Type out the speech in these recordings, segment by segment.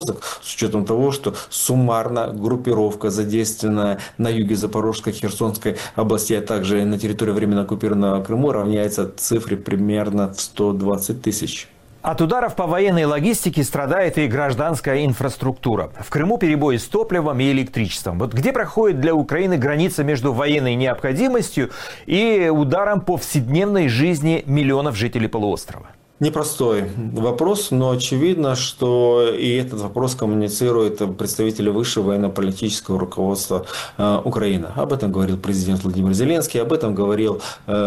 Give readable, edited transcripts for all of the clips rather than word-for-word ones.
с учетом того, что суммарно группировка, задействованная на юге Запорожской, Херсонской областей, а также на территории временно оккупированного Крыма, равняется цифре примерно в 120 тысяч. От ударов по военной логистике страдает и гражданская инфраструктура. В Крыму перебои с топливом и электричеством. Вот где проходит для Украины граница между военной необходимостью и ударом по повседневной жизни миллионов жителей полуострова? Непростой вопрос, но очевидно, что и этот вопрос коммуницируют представители высшего военно-политического руководства Украины. Об этом говорил президент Владимир Зеленский, об этом говорил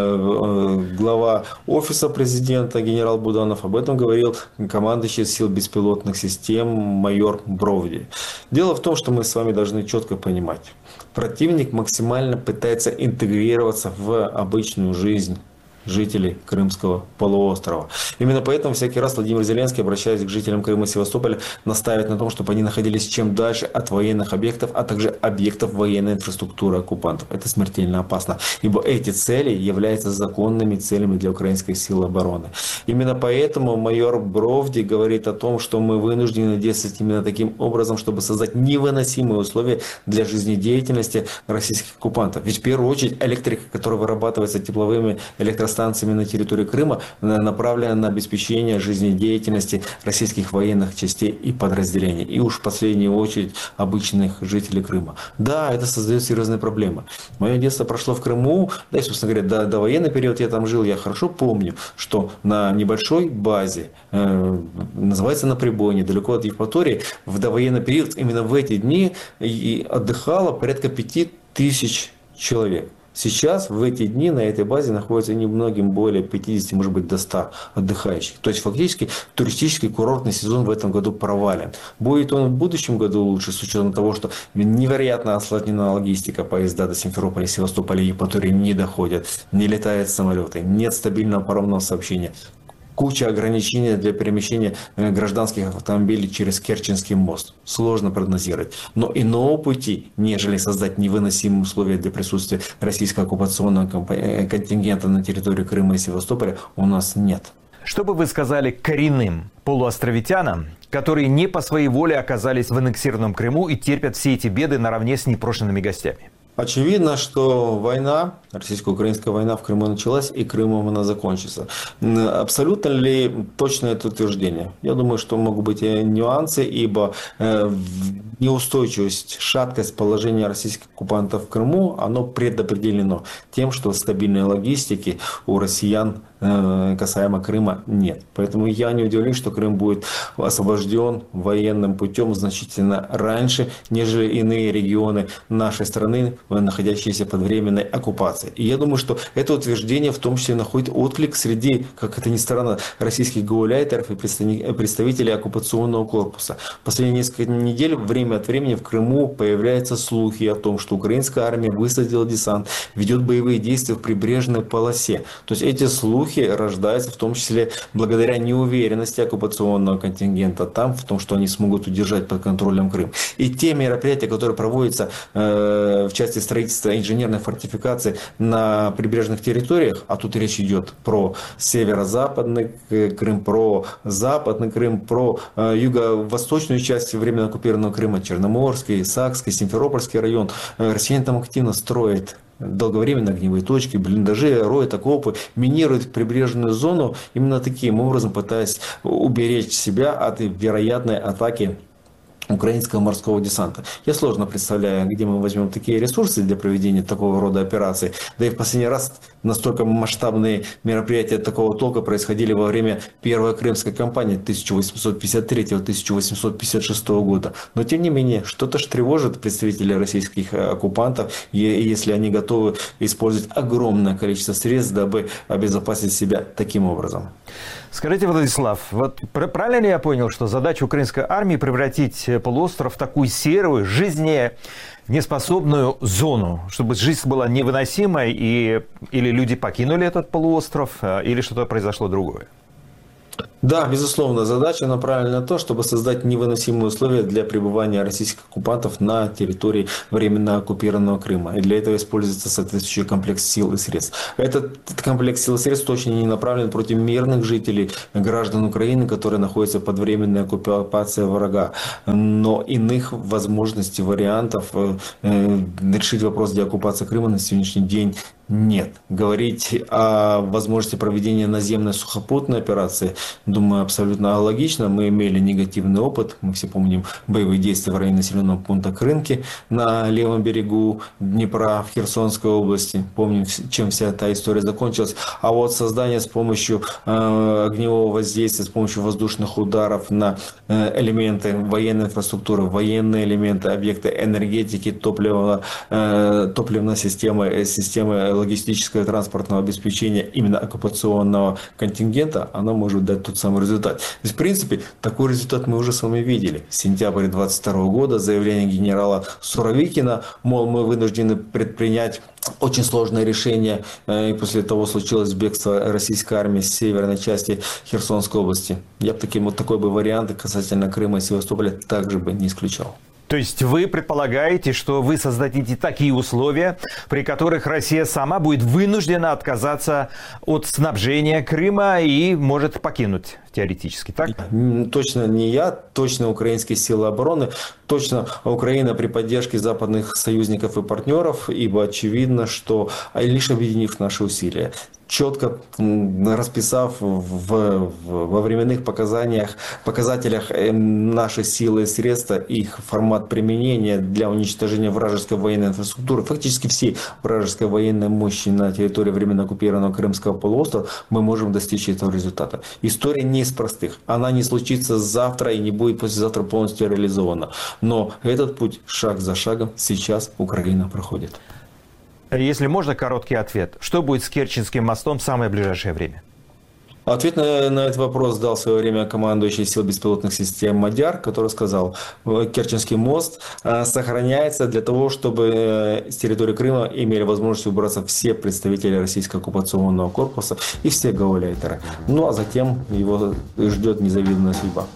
глава офиса президента генерал Буданов, об этом говорил командующий сил беспилотных систем майор Бровди. Дело в том, что мы с вами должны четко понимать, противник максимально пытается интегрироваться в обычную жизнь жителей Крымского полуострова. Именно поэтому всякий раз Владимир Зеленский, обращаясь к жителям Крыма и Севастополя, настаивает на том, чтобы они находились чем дальше от военных объектов, а также объектов военной инфраструктуры оккупантов. Это смертельно опасно, ибо эти цели являются законными целями для украинской силы обороны. Именно поэтому майор Бровди говорит о том, что мы вынуждены действовать именно таким образом, чтобы создать невыносимые условия для жизнедеятельности российских оккупантов. Ведь в первую очередь электрика, которая вырабатывается тепловыми электростанциями на территории Крыма, направлена на обеспечение жизнедеятельности российских военных частей и подразделений. И уж в последнюю очередь обычных жителей Крыма. Да, это создает серьезные проблемы. Мое детство прошло в Крыму, да и, собственно говоря, до военный период я там жил, я хорошо помню, что на небольшой базе, называется на Прибой, недалеко от Евпатории, в довоенный период именно в эти дни и отдыхало порядка 5000 человек. Сейчас в эти дни на этой базе находится немногим более 50, может быть, до 100 отдыхающих. То есть фактически туристический курортный сезон в этом году провален. Будет он в будущем году лучше, с учетом того, что невероятно осложнена логистика, поезда до Симферополя, Севастополя и Евпатории не доходят, не летают самолеты, нет стабильного паромного сообщения. Куча ограничений для перемещения гражданских автомобилей через Керченский мост. Сложно прогнозировать. Но иного пути, нежели создать невыносимые условия для присутствия российского оккупационного контингента на территории Крыма и Севастополя, у нас нет. Что бы вы сказали коренным полуостровитянам, которые не по своей воле оказались в аннексированном Крыму и терпят все эти беды наравне с непрошенными гостями? Очевидно, что война, российско-украинская война в Крыму началась, и Крымом она закончится. Абсолютно ли точно это утверждение? Я думаю, что могут быть и нюансы, ибо неустойчивость, шаткость положения российских оккупантов в Крыму, оно предопределено тем, что стабильной логистики у россиян касаемо Крыма нет. Поэтому я не удивлен, что Крым будет освобожден военным путем значительно раньше, нежели иные регионы нашей страны, находящиеся под временной оккупацией. И я думаю, что это утверждение в том числе находит отклик среди, как это ни странно, российских гауляйтеров и представителей оккупационного корпуса. В последние несколько недель время от времени в Крыму появляются слухи о том, что украинская армия высадила десант, ведет боевые действия в прибрежной полосе. То есть эти слухи рождаются в том числе благодаря неуверенности оккупационного контингента там, в том, что они смогут удержать под контролем Крым. И те мероприятия, которые проводятся в части строительства инженерной фортификации на прибрежных территориях, а тут речь идет про северо-западный Крым, про западный Крым, про юго-восточную часть временно оккупированного Крыма, Черноморский, Сакский, Симферопольский район. Россияне там активно строят долговременные огневые точки, блиндажи, роют окопы, минируют прибрежную зону, именно таким образом пытаясь уберечь себя от вероятной атаки украинского морского десанта. Я сложно представляю, где мы возьмем такие ресурсы для проведения такого рода операций. Да и в последний раз настолько масштабные мероприятия такого толка происходили во время первой крымской кампании 1853-1856 года. Но тем не менее, что-то ж тревожит представителей российских оккупантов, если они готовы использовать огромное количество средств, дабы обезопасить себя таким образом. Скажите, Владислав, вот правильно ли я понял, что задача украинской армии превратить полуостров в такую серую, жизнеспособную зону, чтобы жизнь была невыносимой, или люди покинули этот полуостров, или что-то произошло другое? Да, безусловно, задача направлена на то, чтобы создать невыносимые условия для пребывания российских оккупантов на территории временно оккупированного Крыма. И для этого используется соответствующий комплекс сил и средств. Этот комплекс сил и средств точно не направлен против мирных жителей, граждан Украины, которые находятся под временной оккупацией врага. Но иных возможностей, вариантов решить вопрос деоккупации Крыма на сегодняшний день нет. Говорить о возможности проведения наземной сухопутной операции, думаю, абсолютно логично. Мы имели негативный опыт. Мы все помним боевые действия в районе населенного пункта Крынки на левом берегу Днепра в Херсонской области. Помним, чем вся эта история закончилась. А вот создание с помощью огневого воздействия, с помощью воздушных ударов на элементы военной инфраструктуры, военные элементы, объекты энергетики, топливной системы логистического и транспортного обеспечения именно оккупационного контингента, оно может дать тот самый результат. То есть, в принципе, такой результат мы уже с вами видели. Сентябрь 2022 года, заявление генерала Суровикина, мол, мы вынуждены предпринять очень сложное решение, и после того случилось бегство российской армии с северной части Херсонской области. Я бы такой бы вариант касательно Крыма и Севастополя также бы не исключал. То есть вы предполагаете, что вы создадите такие условия, при которых Россия сама будет вынуждена отказаться от снабжения Крыма и может покинуть теоретически, так? Точно не я, точно украинские силы обороны, точно Украина при поддержке западных союзников и партнеров, ибо очевидно, что лишь объединив наши усилия, четко расписав во временных показателях наши силы и средства, их формат применения для уничтожения вражеской военной инфраструктуры, фактически всей вражеской военной мощи на территории временно оккупированного Крымского полуострова, мы можем достичь этого результата. История не из простых. Она не случится завтра и не будет послезавтра полностью реализована. Но этот путь шаг за шагом сейчас Украина проходит. Если можно, короткий ответ. Что будет с Керченским мостом в самое ближайшее время? Ответ на этот вопрос дал в свое время командующий сил беспилотных систем Мадяр, который сказал, Керченский мост сохраняется для того, чтобы с территории Крыма имели возможность убраться все представители российского оккупационного корпуса и все гауляйтеры. Ну а затем его ждет незавидная судьба.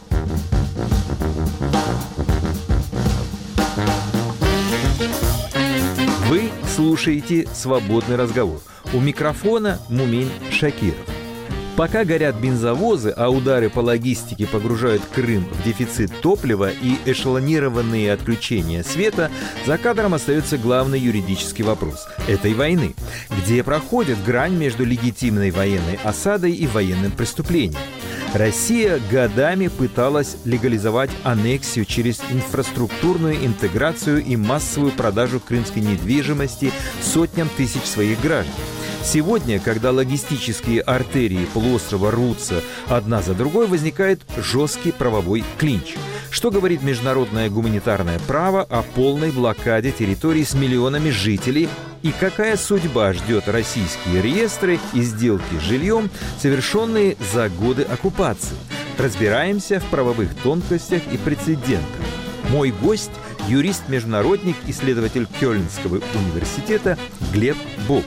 Вы слушаете «Свободный разговор». У микрофона Мумин Шакиров. Пока горят бензовозы, а удары по логистике погружают Крым в дефицит топлива и эшелонированные отключения света, за кадром остается главный юридический вопрос этой войны. Где проходит грань между легитимной военной осадой и военным преступлением? Россия годами пыталась легализовать аннексию через инфраструктурную интеграцию и массовую продажу крымской недвижимости сотням тысяч своих граждан. Сегодня, когда логистические артерии полуострова рвутся одна за другой, возникает жесткий правовой клинч. Что говорит международное гуманитарное право о полной блокаде территорий с миллионами жителей? И какая судьба ждет российские реестры и сделки с жильем, совершенные за годы оккупации? Разбираемся в правовых тонкостях и прецедентах. Мой гость – юрист-международник, исследователь Кёльнского университета Глеб Богуш.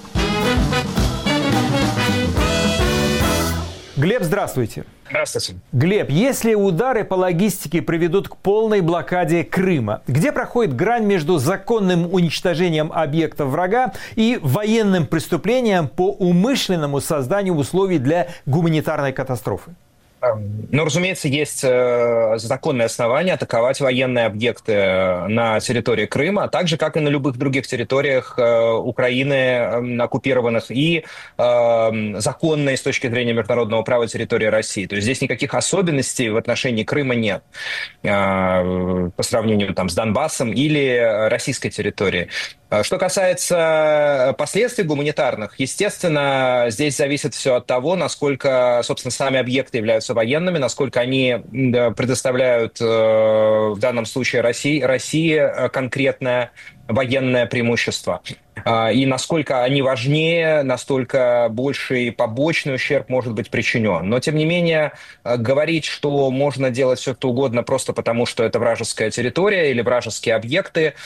Глеб, здравствуйте. Здравствуйте. Глеб, если удары по логистике приведут к полной блокаде Крыма, где проходит грань между законным уничтожением объектов врага и военным преступлением по умышленному созданию условий для гуманитарной катастрофы? Ну, разумеется, есть законное основание атаковать военные объекты на территории Крыма, так же, как и на любых других территориях Украины, оккупированных, и законные с точки зрения международного права территории России. То есть здесь никаких особенностей в отношении Крыма нет по сравнению с Донбассом или российской территорией. Что касается последствий гуманитарных, естественно, здесь зависит все от того, насколько, собственно, сами объекты являются военными, насколько они предоставляют в данном случае России конкретное военное преимущество. И насколько они важнее, настолько больший побочный ущерб может быть причинен. Но, тем не менее, говорить, что можно делать все, что угодно просто потому, что это вражеская территория или вражеские объекты,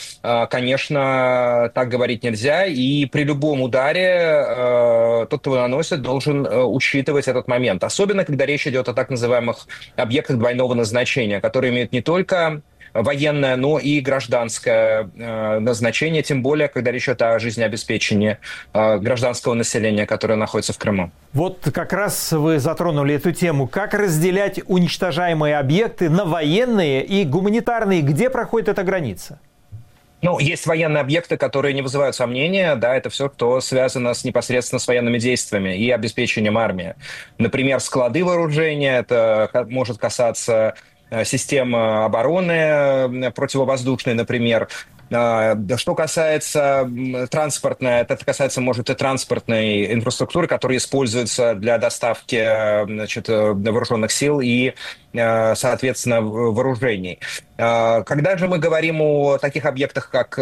конечно, так говорить нельзя. И при любом ударе тот, кто его наносит, должен учитывать этот момент. Особенно, когда речь идет о так называемых объектах двойного назначения, которые имеют не только военное, но и гражданское назначение, тем более, когда речь идет о жизнеобеспечении гражданского населения, которое находится в Крыму. Вот как раз вы затронули эту тему. Как разделять уничтожаемые объекты на военные и гуманитарные? Где проходит эта граница? Ну, есть военные объекты, которые не вызывают сомнения, да, это все, что связано непосредственно с военными действиями и обеспечением армии. Например, склады вооружения, это может касаться системы обороны противовоздушной, например. Что касается транспортной, это касается, может, и транспортной инфраструктуры, которая используется для доставки, значит, вооруженных сил и, соответственно, вооружений. Когда же мы говорим о таких объектах, как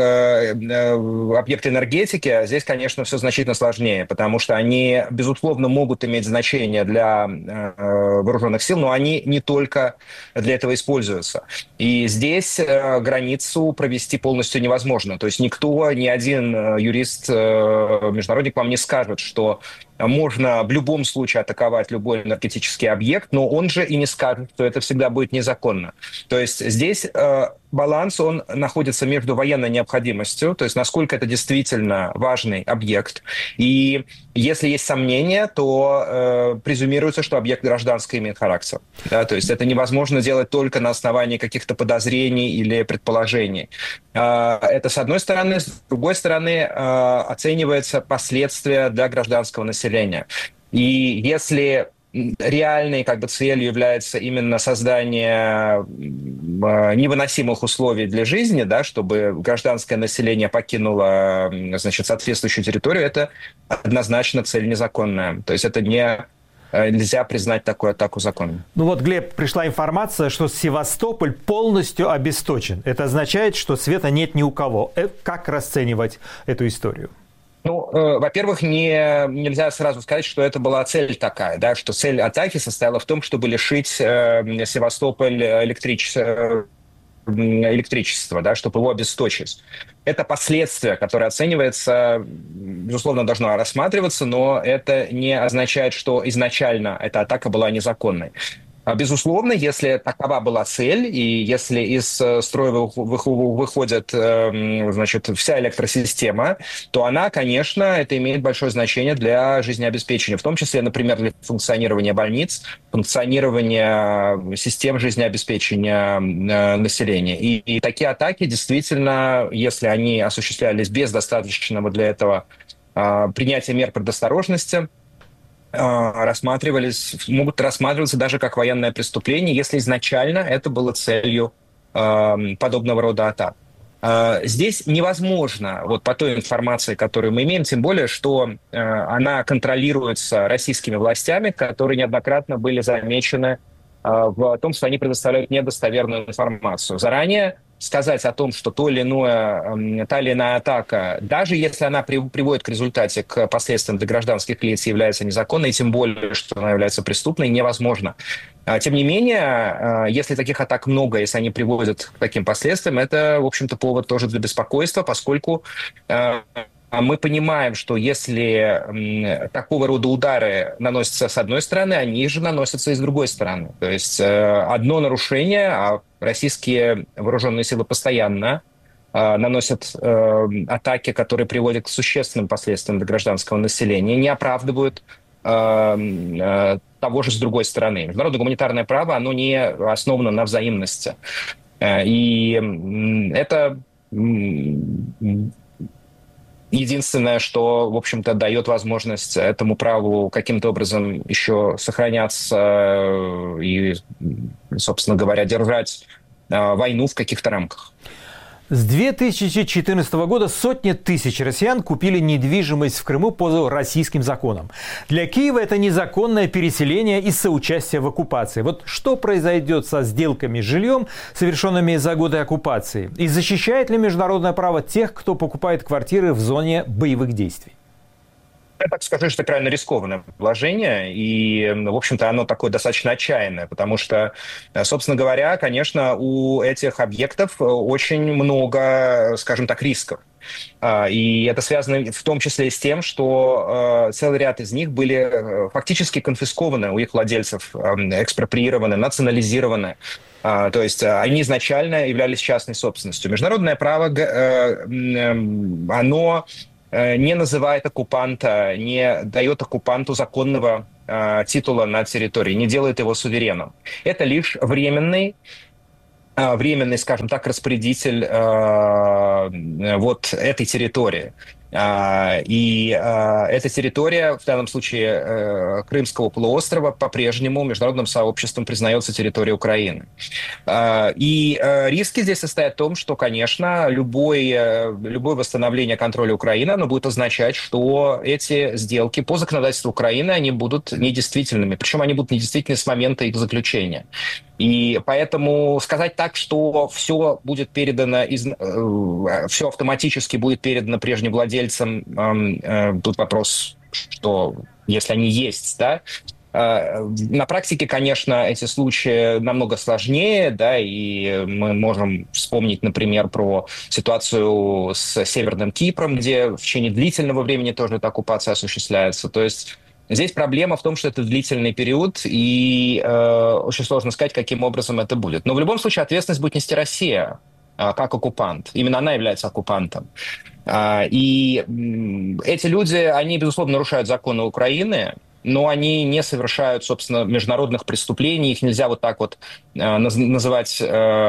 объекты энергетики, здесь, конечно, все значительно сложнее, потому что они, безусловно, могут иметь значение для вооруженных сил, но они не только для этого используются. И здесь границу провести полностью невозможно. То есть никто, ни один юрист, международник вам не скажет, что можно в любом случае атаковать любой энергетический объект, но он же и не скажет, что это всегда будет незаконно. То есть здесь баланс, он находится между военной необходимостью, то есть насколько это действительно важный объект. И если есть сомнения, то презюмируется, что объект гражданский имеет характер. Да? То есть это невозможно делать только на основании каких-то подозрений или предположений. Это с одной стороны. С другой стороны, оцениваются последствия для гражданского населения. И если реальной целью является именно создание невыносимых условий для жизни, да, чтобы гражданское население покинуло, значит, соответствующую территорию, это однозначно цель незаконная. То есть это нельзя признать такую атаку законом. Ну вот, Глеб, пришла информация, что Севастополь полностью обесточен. Это означает, что света нет ни у кого. Как расценивать эту историю? Ну, во-первых, нельзя сразу сказать, что это была цель такая, да, что цель атаки состояла в том, чтобы лишить Севастополь электричества, да, чтобы его обесточить. Это последствия, которое оценивается, безусловно, должно рассматриваться, но это не означает, что изначально эта атака была незаконной. Безусловно, если такова была цель, и если из строя выходит, значит, вся электросистема, то она, конечно, это имеет большое значение для жизнеобеспечения, в том числе, например, для функционирования больниц, функционирования систем жизнеобеспечения населения. И такие атаки действительно, если они осуществлялись без достаточного для этого принятия мер предосторожности, могут рассматриваться даже как военное преступление, если изначально это было целью подобного рода атак. Здесь невозможно, вот по той информации, которую мы имеем, тем более, что она контролируется российскими властями, которые неоднократно были замечены в том, что они предоставляют недостоверную информацию. Заранее сказать о том, что та или иная атака, даже если она приводит к результате, к последствиям для гражданских лиц, является незаконной, тем более, что она является преступной, невозможно. Тем не менее, если таких атак много, если они приводят к таким последствиям, это, в общем-то, повод тоже для беспокойства, поскольку мы понимаем, что если такого рода удары наносятся с одной стороны, они же наносятся и с другой стороны. То есть одно нарушение, а российские вооруженные силы постоянно наносят атаки, которые приводят к существенным последствиям для гражданского населения, не оправдывают того же с другой стороны. Международное гуманитарное право, оно не основано на взаимности. И это единственное, что, в общем-то, дает возможность этому праву каким-то образом еще сохраняться и, собственно говоря, держать войну в каких-то рамках. С 2014 года сотни тысяч россиян купили недвижимость в Крыму по российским законам. Для Киева это незаконное переселение и соучастие в оккупации. Вот что произойдет со сделками с жильем, совершенными за годы оккупации? И защищает ли международное право тех, кто покупает квартиры в зоне боевых действий? Я так скажу, что это крайне рискованное вложение, и, в общем-то, оно такое достаточно отчаянное, потому что, собственно говоря, конечно, у этих объектов очень много, скажем так, рисков. И это связано в том числе и с тем, что целый ряд из них были фактически конфискованы у их владельцев, экспроприированы, национализированы. То есть они изначально являлись частной собственностью. Международное право, оно не называет оккупанта, не дает оккупанту законного титула на территории, не делает его сувереном. Это лишь временный, скажем так, распорядитель вот этой территории. И эта территория, в данном случае Крымского полуострова, по-прежнему международным сообществом признается территорией Украины. И риски здесь состоят в том, что, конечно, любое восстановление контроля Украины, оно будет означать, что эти сделки по законодательству Украины, они будут недействительными. Причем они будут недействительны с момента их заключения. И поэтому сказать так, что все будет передано, все автоматически будет передано прежним владельцам, тут вопрос, что если они есть, да. На практике, конечно, эти случаи намного сложнее, да, и мы можем вспомнить, например, про ситуацию с Северным Кипром, где в течение длительного времени тоже эта оккупация осуществляется. То есть здесь проблема в том, что это длительный период, и очень сложно сказать, каким образом это будет. Но в любом случае ответственность будет нести Россия как оккупант. Именно она является оккупантом. И эти люди, они, безусловно, нарушают законы Украины, но они не совершают, собственно, международных преступлений. Их нельзя вот так вот называть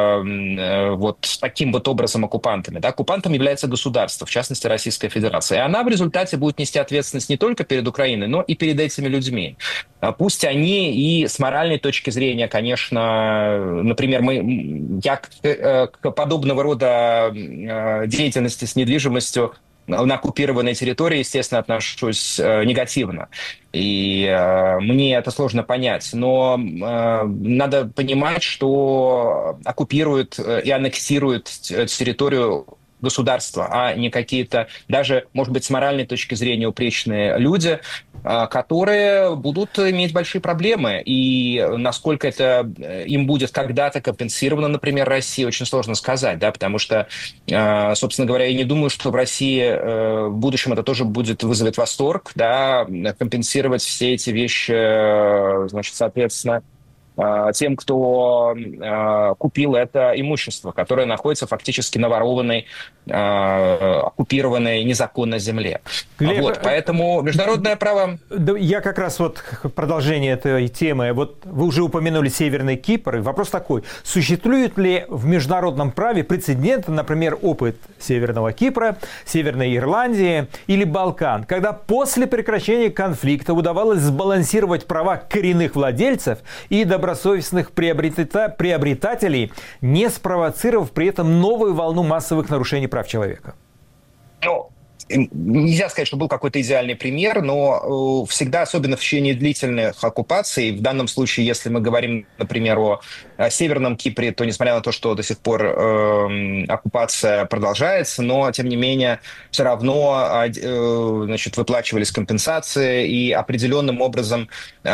вот таким вот образом оккупантами. Да? Оккупантом является государство, в частности, Российская Федерация. И она в результате будет нести ответственность не только перед Украиной, но и перед этими людьми. Пусть они и с моральной точки зрения, конечно, например, я к подобного рода деятельности с недвижимостью на оккупированной территории, естественно, отношусь негативно. И мне это сложно понять. Но надо понимать, что оккупируют и аннексируют территорию государства, а не какие-то, даже, может быть, с моральной точки зрения упречные люди, которые будут иметь большие проблемы. И насколько это им будет когда-то компенсировано, например, России, очень сложно сказать, да, потому что, собственно говоря, я не думаю, что в России в будущем это тоже вызовет восторг, да, компенсировать все эти вещи, значит, соответственно, тем, кто купил это имущество, которое находится фактически на ворованной, оккупированной незаконно земле. Глеб, вот, поэтому международное право... Я как раз вот продолжение этой темы. Вот вы уже упомянули Северный Кипр. И вопрос такой. Существует ли в международном праве прецедент, например, опыт Северного Кипра, Северной Ирландии или Балкан, когда после прекращения конфликта удавалось сбалансировать права коренных владельцев и добросовестных приобретателей, не спровоцировав при этом новую волну массовых нарушений прав человека? Ну, нельзя сказать, что был какой-то идеальный пример, но всегда, особенно в течение длительных оккупаций, в данном случае, если мы говорим, например, о Северном Кипре, то, несмотря на то, что до сих пор оккупация продолжается, но, тем не менее, все равно, значит, выплачивались компенсации, и определенным образом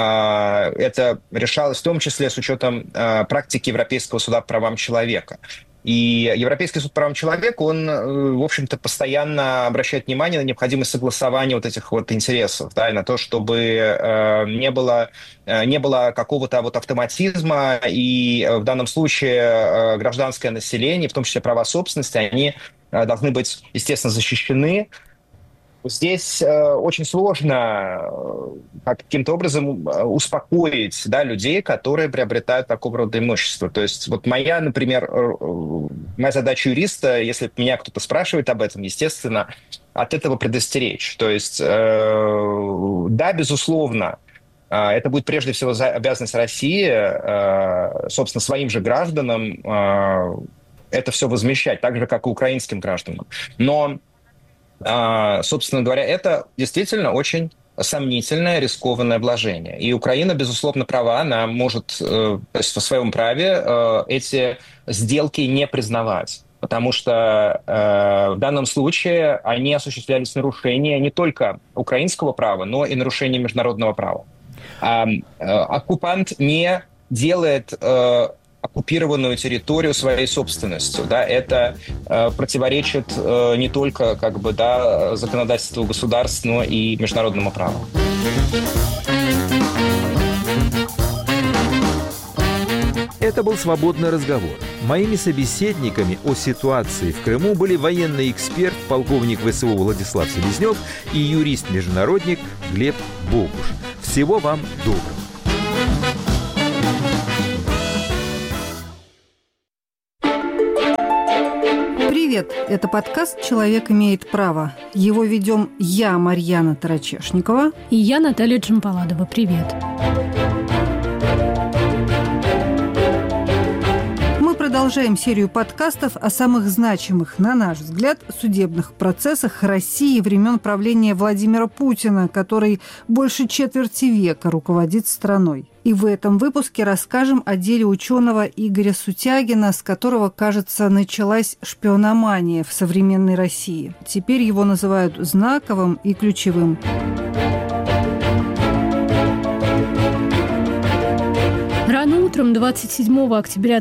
это решалось, в том числе с учетом практики Европейского суда по правам человека. И Европейский суд по правам человека, он, в общем-то, постоянно обращает внимание на необходимость согласования вот этих вот интересов, да, и на то, чтобы не было какого-то вот автоматизма, и в данном случае гражданское население, в том числе права собственности, они должны быть, естественно, защищены. Здесь очень сложно каким-то образом успокоить, да, людей, которые приобретают такого рода имущество. То есть вот моя, например, моя задача юриста, если меня кто-то спрашивает об этом, естественно, от этого предостеречь. То есть, да, безусловно, это будет прежде всего обязанность России, собственно, своим же гражданам это все возмещать, так же, как и украинским гражданам. Но, собственно говоря, это действительно очень сомнительное, рискованное вложение. И Украина, безусловно, права, она может, то есть в своем праве эти сделки не признавать. Потому что в данном случае они осуществлялись в нарушении не только украинского права, но и нарушение международного права. Оккупант не делает оккупированную территорию своей собственностью. Да? Это противоречит не только законодательству государств, но и международному праву. Это был «Свободный разговор». Моими собеседниками о ситуации в Крыму были военный эксперт, полковник ВСУ Владислав Селезнев и юрист-международник Глеб Богуш. Всего вам доброго. Привет! Это подкаст «Человек имеет право». Его ведем я, Марьяна Тарачешникова. И я, Наталья Джампаладова. Привет! Продолжаем серию подкастов о самых значимых, на наш взгляд, судебных процессах России времен правления Владимира Путина, который больше четверти века руководит страной. И в этом выпуске расскажем о деле ученого Игоря Сутягина, с которого, кажется, началась шпиономания в современной России. Теперь его называют знаковым и ключевым. Рано утром 27 октября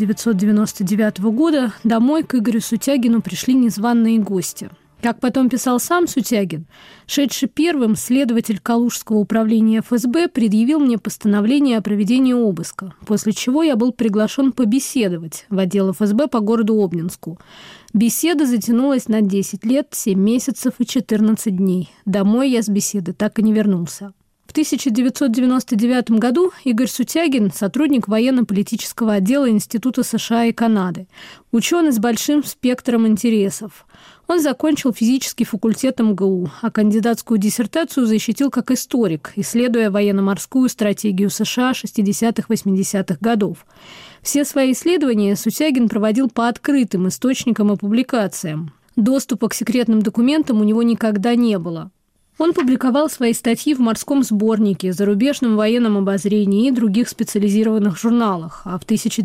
1999 года домой к Игорю Сутягину пришли незваные гости. Как потом писал сам Сутягин, шедший первым, следователь Калужского управления ФСБ предъявил мне постановление о проведении обыска, после чего я был приглашен побеседовать в отдел ФСБ по городу Обнинску. Беседа затянулась на 10 лет, 7 месяцев и 14 дней. Домой я с беседы так и не вернулся. В 1999 году Игорь Сутягин – сотрудник военно-политического отдела Института США и Канады, ученый с большим спектром интересов. Он закончил физический факультет МГУ, а кандидатскую диссертацию защитил как историк, исследуя военно-морскую стратегию США 60-80-х годов. Все свои исследования Сутягин проводил по открытым источникам и публикациям. Доступа к секретным документам у него никогда не было. Он публиковал свои статьи в «Морском сборнике», «Зарубежном военном обозрении» и других специализированных журналах. А в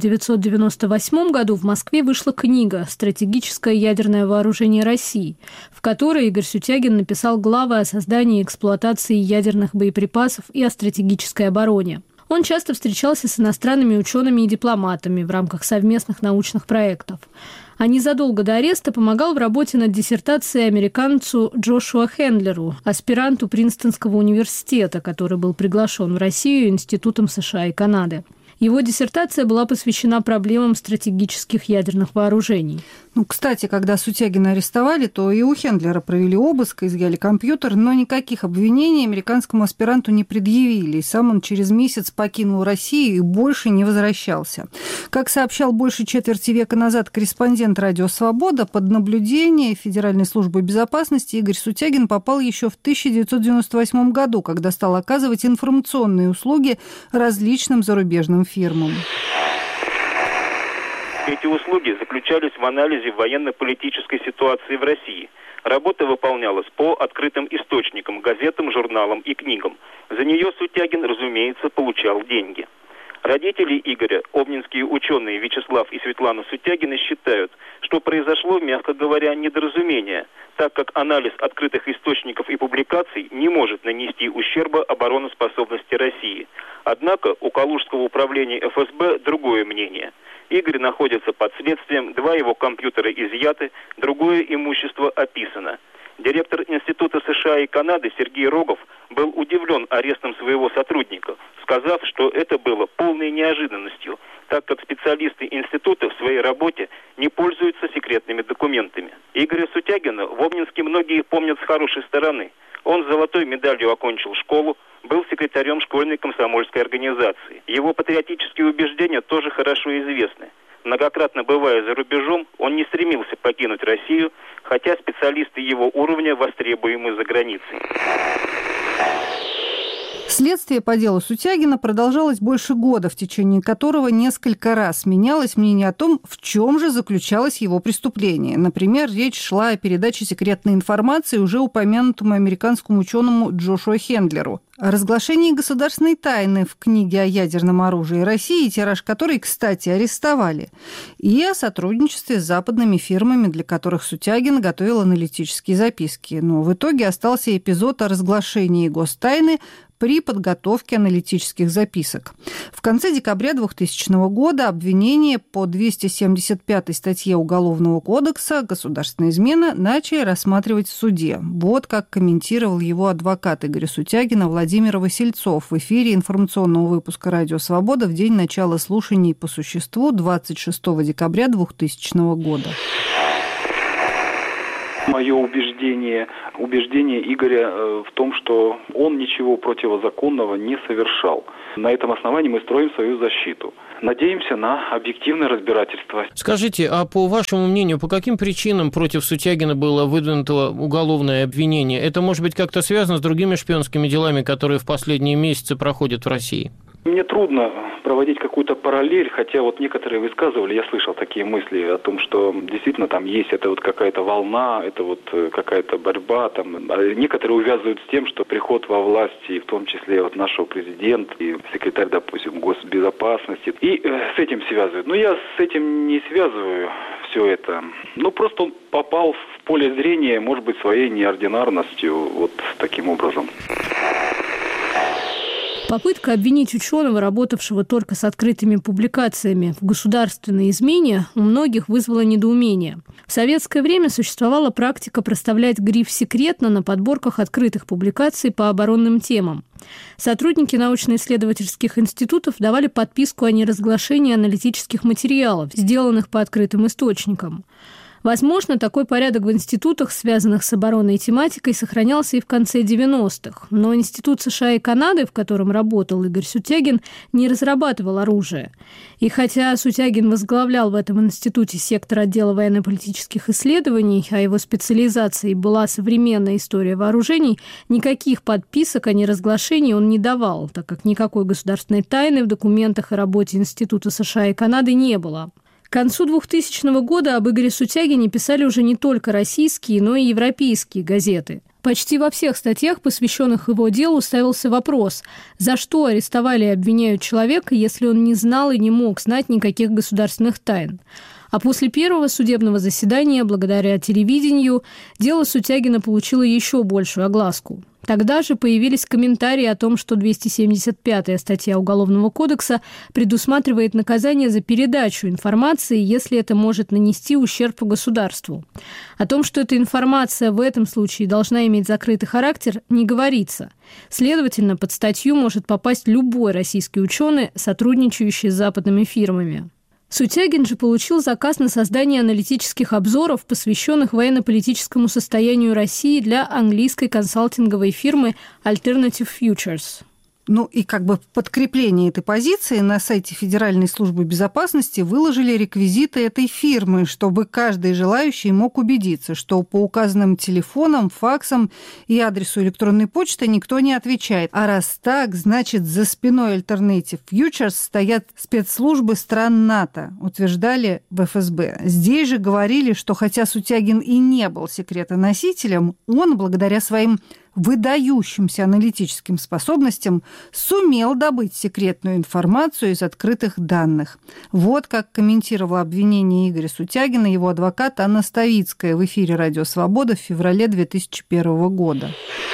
1998 году в Москве вышла книга «Стратегическое ядерное вооружение России», в которой Игорь Сутягин написал главы о создании и эксплуатации ядерных боеприпасов и о стратегической обороне. Он часто встречался с иностранными учеными и дипломатами в рамках совместных научных проектов. А незадолго до ареста помогал в работе над диссертацией американцу Джошуа Хендлеру, аспиранту Принстонского университета, который был приглашен в Россию Институтом США и Канады. Его диссертация была посвящена проблемам стратегических ядерных вооружений. Кстати, когда Сутягина арестовали, то и у Хендлера провели обыск, изъяли компьютер, но никаких обвинений американскому аспиранту не предъявили. И сам он через месяц покинул Россию и больше не возвращался. Как сообщал больше четверти века назад корреспондент «Радио Свобода», под наблюдение Федеральной службы безопасности Игорь Сутягин попал еще в 1998 году, когда стал оказывать информационные услуги различным зарубежным фирмам. Эти услуги заключались в анализе военно-политической ситуации в России. Работа выполнялась по открытым источникам, газетам, журналам и книгам. За нее Сутягин, разумеется, получал деньги. Родители Игоря, обнинские ученые Вячеслав и Светлана Сутягины, считают, что произошло, мягко говоря, недоразумение, так как анализ открытых источников и публикаций не может нанести ущерба обороноспособности России. Однако у Калужского управления ФСБ другое мнение. Игорь находится под следствием, 2 его компьютера изъяты, другое имущество описано. Директор Института США и Канады Сергей Рогов был удивлен арестом своего сотрудника, сказав, что это было полной неожиданностью, так как специалисты института в своей работе не пользуются секретными документами. Игоря Сутягина в Обнинске многие помнят с хорошей стороны. Он с золотой медалью окончил школу, был секретарем школьной комсомольской организации. Его патриотические убеждения тоже хорошо известны. Многократно бывая за рубежом, он не стремился покинуть Россию, хотя специалисты его уровня востребуемы за границей. Следствие по делу Сутягина продолжалось больше года, в течение которого несколько раз менялось мнение о том, в чем же заключалось его преступление. Например, речь шла о передаче секретной информации уже упомянутому американскому ученому Джошуа Хендлеру. О разглашении государственной тайны в книге о ядерном оружии России, тираж которой, кстати, арестовали, и о сотрудничестве с западными фирмами, для которых Сутягин готовил аналитические записки. Но в итоге остался эпизод о разглашении гостайны при подготовке аналитических записок. В конце декабря 2000 года обвинение по 275 статье Уголовного кодекса «Государственная измена» начали рассматривать в суде. Вот как комментировал его адвокат Игоря Сутягина Владимир Васильцов в эфире информационного выпуска «Радио Свобода» в день начала слушаний по существу 26 декабря 2000 года. Мое убеждение Игоря в том, что он ничего противозаконного не совершал. На этом основании мы строим свою защиту. Надеемся на объективное разбирательство. Скажите, а по вашему мнению, по каким причинам против Сутягина было выдвинуто уголовное обвинение? Это может быть как-то связано с другими шпионскими делами, которые в последние месяцы проходят в России? Мне трудно проводить какую-то параллель, хотя вот некоторые высказывали, я слышал такие мысли о том, что действительно там есть это вот какая-то волна, это вот какая-то борьба, там, а некоторые увязывают с тем, что приход во власть, и в том числе вот нашего президента и секретарь, допустим, госбезопасности, и с этим связывают. Но я с этим не связываю все это. Ну, просто он попал в поле зрения, может быть, своей неординарностью, вот таким образом. Попытка обвинить ученого, работавшего только с открытыми публикациями в государственной измене, у многих вызвала недоумение. В советское время существовала практика проставлять гриф «секретно» на подборках открытых публикаций по оборонным темам. Сотрудники научно-исследовательских институтов давали подписку о неразглашении аналитических материалов, сделанных по открытым источникам. Возможно, такой порядок в институтах, связанных с оборонной тематикой, сохранялся и в конце 90-х. Но Институт США и Канады, в котором работал Игорь Сутягин, не разрабатывал оружие. И хотя Сутягин возглавлял в этом институте сектор отдела военно-политических исследований, а его специализацией была современная история вооружений, никаких подписок о неразглашении он не давал, так как никакой государственной тайны в документах о работе Института США и Канады не было. К концу 2000 года об Игоре Сутягине писали уже не только российские, но и европейские газеты. Почти во всех статьях, посвященных его делу, ставился вопрос, за что арестовали и обвиняют человека, если он не знал и не мог знать никаких государственных тайн. А после первого судебного заседания, благодаря телевидению, дело Сутягина получило еще большую огласку. Тогда же появились комментарии о том, что 275-я статья Уголовного кодекса предусматривает наказание за передачу информации, если это может нанести ущерб государству. О том, что эта информация в этом случае должна иметь закрытый характер, не говорится. Следовательно, под статью может попасть любой российский ученый, сотрудничающий с западными фирмами. Сутягин же получил заказ на создание аналитических обзоров, посвященных военно-политическому состоянию России для английской консалтинговой фирмы Alternative Futures. Ну и как бы в подкрепление этой позиции на сайте Федеральной службы безопасности выложили реквизиты этой фирмы, чтобы каждый желающий мог убедиться, что по указанным телефонам, факсам и адресу электронной почты никто не отвечает. А раз так, значит, за спиной Alternative Futures стоят спецслужбы стран НАТО, утверждали в ФСБ. Здесь же говорили, что хотя Сутягин и не был секретоносителем, он, благодаря своим выдающимся аналитическим способностям, сумел добыть секретную информацию из открытых данных. Вот как комментировала обвинение Игоря Сутягина его адвокат Анна Ставицкая в эфире «Радио Свобода» в феврале 2001 года.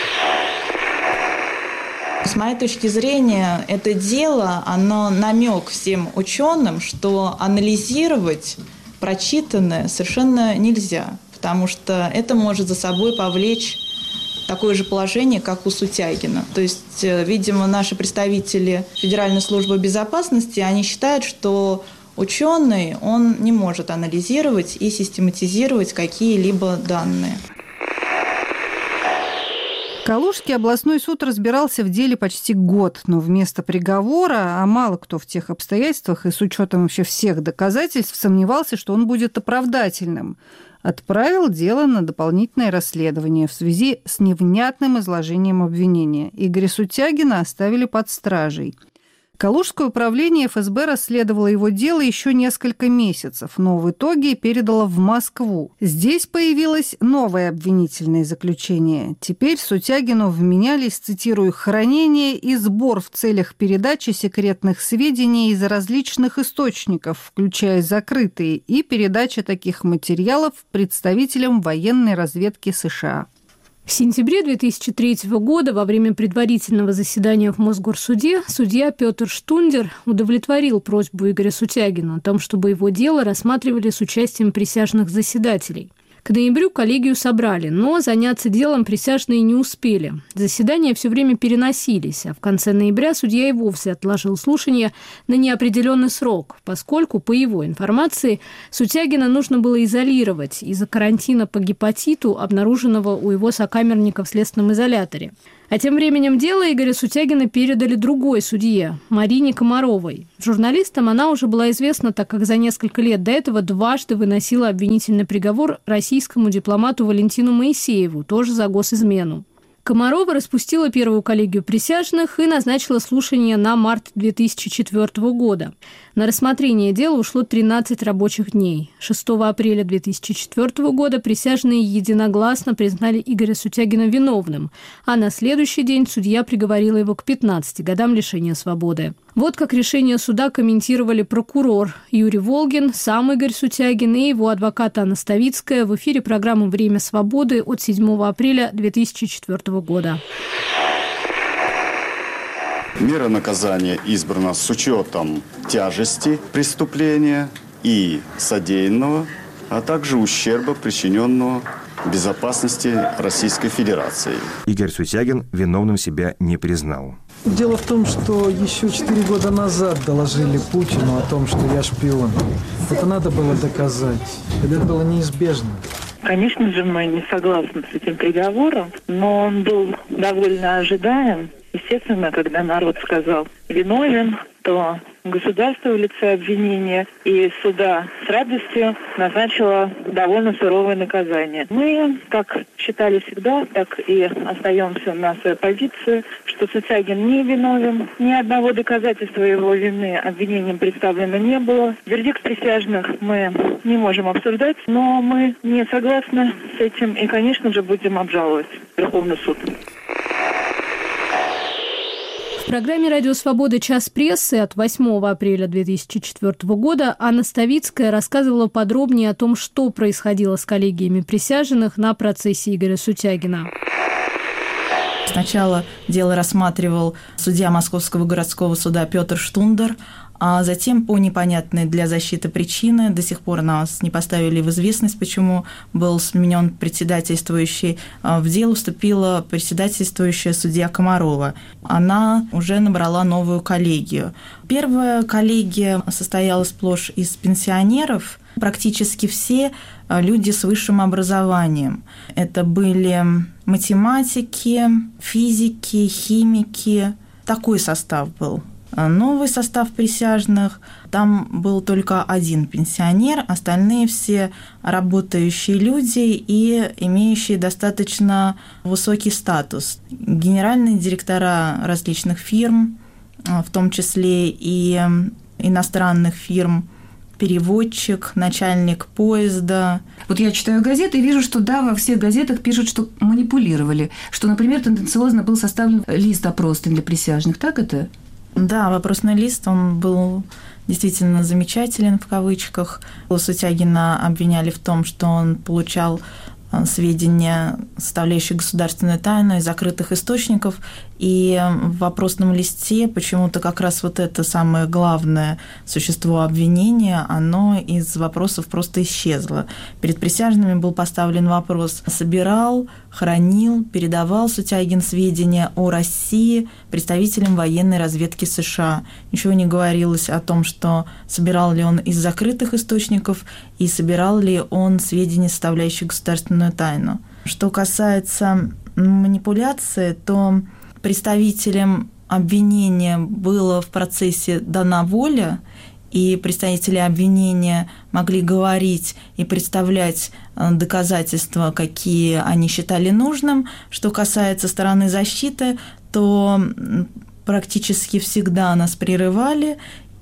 С моей точки зрения, это дело, оно намек всем ученым, что анализировать прочитанное совершенно нельзя, потому что это может за собой повлечь такое же положение, как у Сутягина. То есть, видимо, наши представители Федеральной службы безопасности, они считают, что ученый, он не может анализировать и систематизировать какие-либо данные. Калужский областной суд разбирался в деле почти год, но вместо приговора, а мало кто в тех обстоятельствах и с учетом вообще всех доказательств сомневался, что он будет оправдательным, отправил дело на дополнительное расследование в связи с невнятным изложением обвинения. Игоря Сутягина оставили под стражей. Калужское управление ФСБ расследовало его дело еще несколько месяцев, но в итоге передало в Москву. Здесь появилось новое обвинительное заключение. Теперь Сутягину вменялись, цитирую, «хранение и сбор в целях передачи секретных сведений из различных источников, включая закрытые, и передача таких материалов представителям военной разведки США». В сентябре 2003 года во время предварительного заседания в Мосгорсуде судья Петр Штундер удовлетворил просьбу Игоря Сутягина о том, чтобы его дело рассматривали с участием присяжных заседателей. К ноябрю коллегию собрали, но заняться делом присяжные не успели. Заседания все время переносились, а в конце ноября судья и вовсе отложил слушание на неопределенный срок, поскольку, по его информации, Сутягина нужно было изолировать из-за карантина по гепатиту, обнаруженного у его сокамерника в следственном изоляторе. А тем временем дело Игоря Сутягина передали другой судье, Марине Комаровой. Журналистам она уже была известна, так как за несколько лет до этого дважды выносила обвинительный приговор российскому дипломату Валентину Моисееву, тоже за госизмену. Комарова распустила первую коллегию присяжных и назначила слушание на март 2004 года. На рассмотрение дела ушло 13 рабочих дней. 6 апреля 2004 года присяжные единогласно признали Игоря Сутягина виновным, а на следующий день судья приговорила его к 15 годам лишения свободы. Вот как решение суда комментировали прокурор Юрий Волгин, сам Игорь Сутягин и его адвокат Анна Ставицкая в эфире программы «Время свободы» от 7 апреля 2004 года. Мера наказания избрана с учетом тяжести преступления и содеянного, а также ущерба, причиненного безопасности Российской Федерации. Игорь Сутягин виновным себя не признал. Дело в том, что еще 4 года назад доложили Путину о том, что я шпион. Это надо было доказать. Это было неизбежно. Конечно же, мы не согласны с этим приговором, но он был довольно ожидаем. Естественно, когда народ сказал «виновен», то государство в лице обвинения и суда с радостью назначило довольно суровое наказание. Мы, как считали всегда, так и остаемся на своей позиции, что Сутягин не виновен. Ни одного доказательства его вины обвинением представлено не было. Вердикт присяжных мы не можем обсуждать, но мы не согласны с этим и, конечно же, будем обжаловать Верховный суд. В программе «Радио Свобода. Час прессы» от 8 апреля 2004 года Анна Ставицкая рассказывала подробнее о том, что происходило с коллегиями присяжных на процессе Игоря Сутягина. Сначала дело рассматривал судья Московского городского суда Петр Штундер, а затем по непонятной для защиты причины до сих пор нас не поставили в известность, почему был сменен председательствующий. В дело вступила председательствующая судья Комарова. Она уже набрала новую коллегию. Первая коллегия состояла сплошь из пенсионеров, практически все люди с высшим образованием. Это были математики, физики, химики. Такой состав был. Новый состав присяжных, там был только один пенсионер, остальные все работающие люди и имеющие достаточно высокий статус. Генеральные директора различных фирм, в том числе и иностранных фирм, переводчик, начальник поезда. Вот я читаю газеты и вижу, что да, во всех газетах пишут, что манипулировали, что, например, тенденциозно был составлен лист опросный для присяжных. Так это? Да, вопросный лист, он был действительно замечателен в кавычках. Сутягина обвиняли в том, что он получал сведения, составляющие государственную тайну, из закрытых источников. И в вопросном листе почему-то как раз вот это самое главное существо обвинения, оно из вопросов просто исчезло. Перед присяжными был поставлен вопрос: собирал, хранил, передавал Сутягин сведения о России представителям военной разведки США. Ничего не говорилось о том, что собирал ли он из закрытых источников и собирал ли он сведения, составляющие государственную тайну. Что касается манипуляции, то представителям обвинения было в процессе дана воля, и представители обвинения могли говорить и представлять доказательства, какие они считали нужным. Что касается стороны защиты, то практически всегда нас прерывали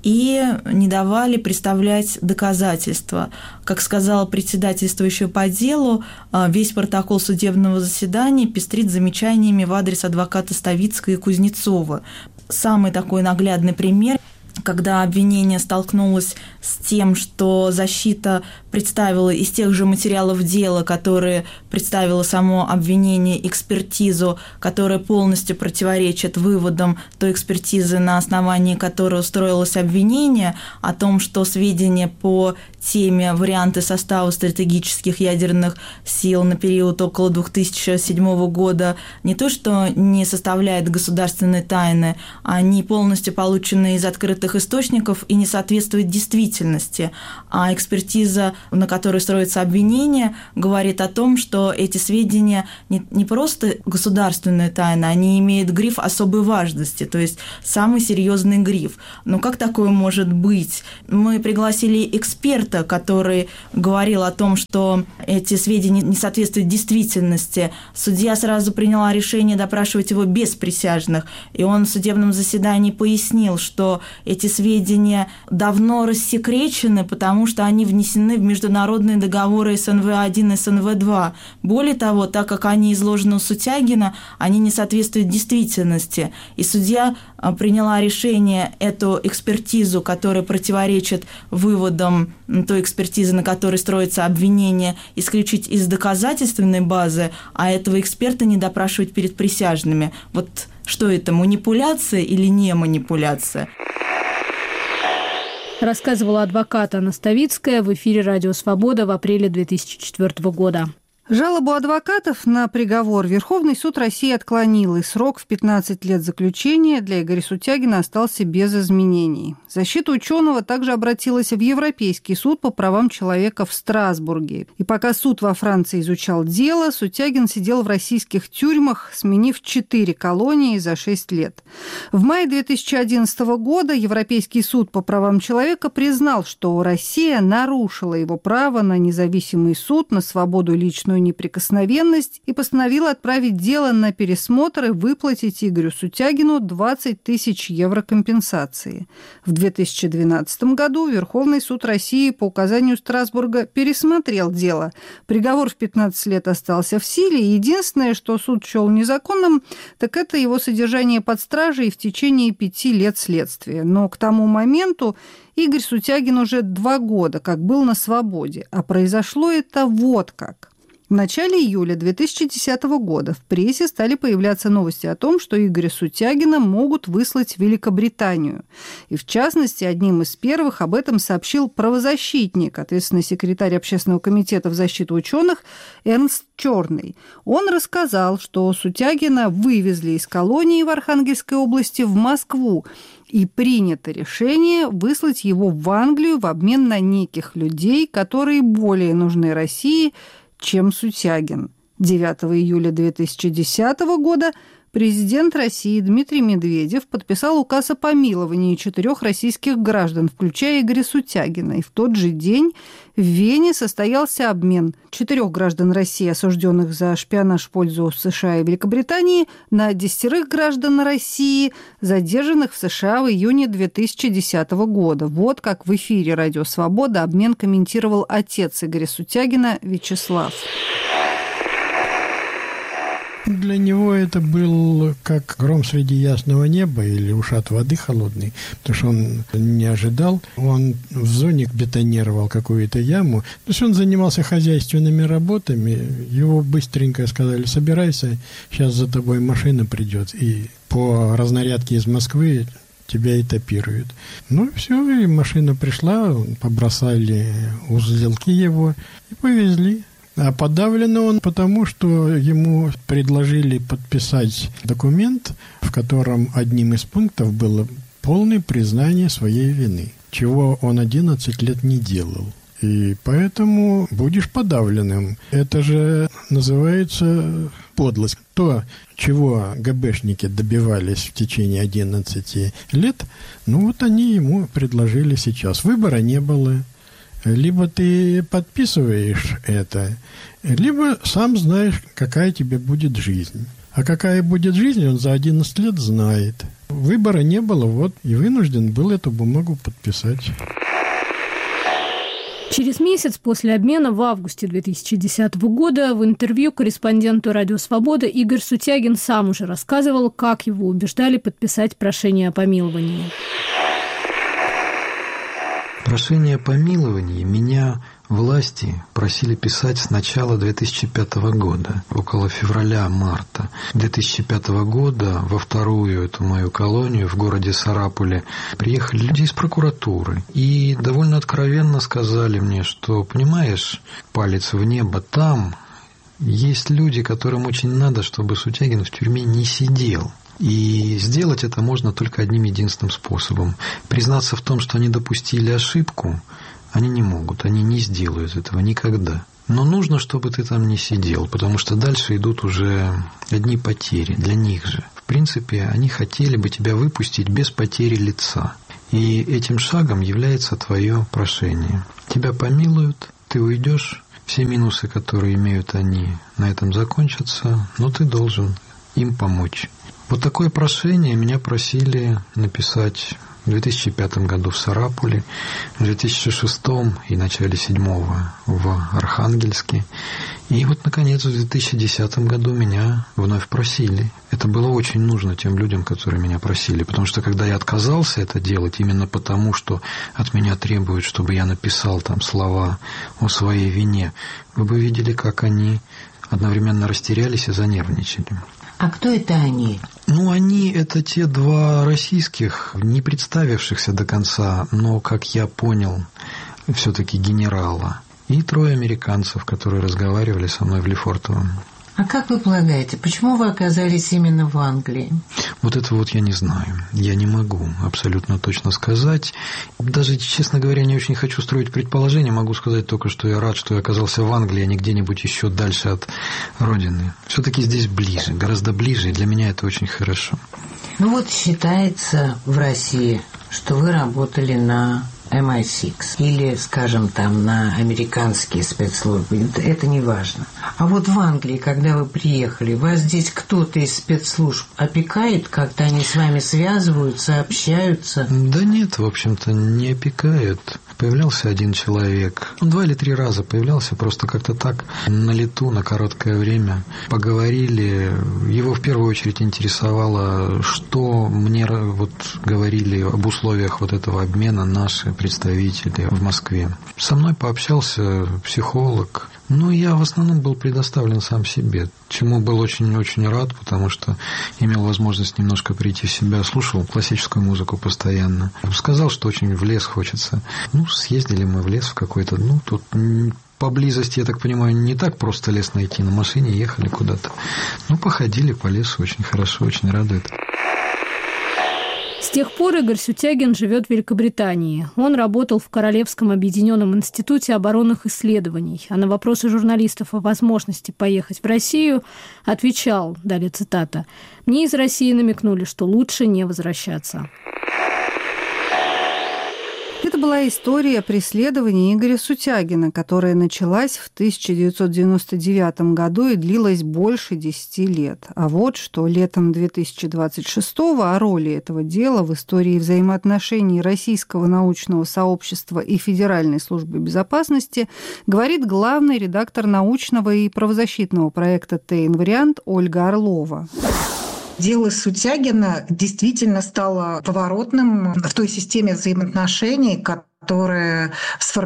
и не давали представлять доказательства. Как сказал председательствующий по делу, весь протокол судебного заседания пестрит замечаниями в адрес адвоката Ставицкой и Кузнецова. Самый такой наглядный пример, когда обвинение столкнулось с тем, что защита представила из тех же материалов дела, которые представило само обвинение, экспертизу, которая полностью противоречит выводам той экспертизы, на основании которой устроилось обвинение, о том, что сведения по теме варианты состава стратегических ядерных сил на период около 2007 года не то что не составляет государственной тайны, они полностью получены из открытых источников и не соответствуют действительности. А экспертиза, на которой строится обвинение, говорит о том, что эти сведения не просто государственная тайна, они имеют гриф особой важности, то есть самый серьезный гриф. Но как такое может быть? Мы пригласили эксперта, который говорил о том, что эти сведения не соответствуют действительности. Судья сразу приняла решение допрашивать его без присяжных, и он в судебном заседании пояснил, что эти сведения давно рассекречены, потому что они внесены в международные договоры СНВ-1 и СНВ-2. Более того, так как они изложены у Сутягина, они не соответствуют действительности. И судья приняла решение эту экспертизу, которая противоречит выводам той экспертизы, на которой строится обвинение, исключить из доказательственной базы, а этого эксперта не допрашивать перед присяжными. Вот что это, манипуляция или не манипуляция? Рассказывала адвокат Анна Ставицкая в эфире «Радио Свобода» в апреле 2004 года. Жалобу адвокатов на приговор Верховный суд России отклонил, и срок в 15 лет заключения для Игоря Сутягина остался без изменений. Защита ученого также обратилась в Европейский суд по правам человека в Страсбурге. И пока суд во Франции изучал дело, Сутягин сидел в российских тюрьмах, сменив 4 колонии за 6 лет. В мае 2011 года Европейский суд по правам человека признал, что Россия нарушила его право на независимый суд, на свободу и личную неприкосновенность, и постановила отправить дело на пересмотр и выплатить Игорю Сутягину 20 тысяч евро компенсации. В 2012 году Верховный суд России по указанию Страсбурга пересмотрел дело. Приговор в 15 лет остался в силе. Единственное, что суд счел незаконным, так это его содержание под стражей в течение 5 лет следствия. Но к тому моменту Игорь Сутягин уже 2 года как был на свободе. А произошло это вот как. В начале июля 2010 года в прессе стали появляться новости о том, что Игоря Сутягина могут выслать в Великобританию. И в частности, одним из первых об этом сообщил правозащитник, ответственный секретарь Общественного комитета в защиту ученых Эрнст Черный. Он рассказал, что Сутягина вывезли из колонии в Архангельской области в Москву, и принято решение выслать его в Англию в обмен на неких людей, которые более нужны России, чем Сутягин. 9 июля 2010 года президент России Дмитрий Медведев подписал указ о помиловании 4 российских граждан, включая Игоря Сутягина. И в тот же день в Вене состоялся обмен 4 граждан России, осужденных за шпионаж в пользу США и Великобритании, на 10 граждан России, задержанных в США в июне 2010 года. Вот как в эфире «Радио Свобода» обмен комментировал отец Игоря Сутягина Вячеслав. Для него это был как гром среди ясного неба или ушат воды холодной, потому что он не ожидал. Он в зоне бетонировал какую-то яму. То есть он занимался хозяйственными работами. Его быстренько сказали: собирайся, сейчас за тобой машина придет. И по разнарядке из Москвы тебя этапируют. Ну, все, и машина пришла, побросали узелки его и повезли. А подавлен он потому, что ему предложили подписать документ, в котором одним из пунктов было полное признание своей вины, чего он 11 лет не делал. И поэтому будешь подавленным. Это же называется подлость. То, чего ГБшники добивались в течение 11 лет, вот они ему предложили сейчас. Выбора не было. Либо ты подписываешь это, либо сам знаешь, какая тебе будет жизнь. А какая будет жизнь, он за 11 лет знает. Выбора не было, и вынужден был эту бумагу подписать. Через месяц после обмена в августе 2010 года в интервью корреспонденту «Радио Свобода» Игорь Сутягин сам уже рассказывал, как его убеждали подписать прошение о помиловании. Прошение о помиловании меня власти просили писать с начала 2005 года, около февраля-марта 2005 года. Во вторую эту мою колонию в городе Сарапуле приехали люди из прокуратуры и довольно откровенно сказали мне, что, понимаешь, палец в небо, там есть люди, которым очень надо, чтобы Сутягин в тюрьме не сидел. И сделать это можно только одним единственным способом. Признаться в том, что они допустили ошибку, они не могут, они не сделают этого никогда. Но нужно, чтобы ты там не сидел, потому что дальше идут уже одни потери для них же. В принципе, они хотели бы тебя выпустить без потери лица. И этим шагом является твое прошение. Тебя помилуют, ты уйдешь, все минусы, которые имеют они, на этом закончатся, но ты должен им помочь. Вот такое прошение меня просили написать в 2005 году в Сарапуле, в 2006 и начале 2007 в Архангельске. И вот, наконец, в 2010 году меня вновь просили. Это было очень нужно тем людям, которые меня просили, потому что когда я отказался это делать, именно потому, что от меня требуют, чтобы я написал там слова о своей вине, вы бы видели, как они одновременно растерялись и занервничали. А кто это они? Они – это те два российских, не представившихся до конца, но, как я понял, все-таки генерала. И 3 американцев, которые разговаривали со мной в Лефортово. А как вы полагаете, почему вы оказались именно в Англии? Вот это я не знаю. Я не могу абсолютно точно сказать. Даже, честно говоря, не очень хочу строить предположения. Могу сказать только, что я рад, что я оказался в Англии, а не где-нибудь еще дальше от родины. Все-таки здесь ближе, гораздо ближе, и для меня это очень хорошо. Считается в России, что вы работали на MI6 или, скажем, на американские спецслужбы, это не важно. А вот в Англии, когда вы приехали, вас здесь кто-то из спецслужб опекает, как-то они с вами связываются, общаются? Да нет, в общем-то, не опекают. Появлялся один человек, 2 или 3 раза появлялся, просто как-то так на лету, на короткое время. Поговорили, его в первую очередь интересовало, что мне говорили об условиях этого обмена наши представители в Москве. Со мной пообщался психолог. Я в основном был предоставлен сам себе, чему был очень-очень рад, потому что имел возможность немножко прийти в себя, слушал классическую музыку постоянно. Сказал, что очень в лес хочется. Съездили мы в лес в какой-то, тут поблизости, я так понимаю, не так просто лес найти, на машине ехали куда-то. Походили по лесу, очень хорошо, очень радует. С тех пор Игорь Сутягин живет в Великобритании. Он работал в Королевском объединенном институте оборонных исследований, а на вопросы журналистов о возможности поехать в Россию отвечал, далее цитата, «Мне из России намекнули, что лучше не возвращаться». Это была история преследования Игоря Сутягина, которая началась в 1999 году и длилась больше 10 лет. А вот что летом 2026-го о роли этого дела в истории взаимоотношений российского научного сообщества и Федеральной службы безопасности говорит главный редактор научного и правозащитного проекта «ТЭИН-вариант» Ольга Орлова. Дело Сутягина действительно стало поворотным в той системе взаимоотношений, которая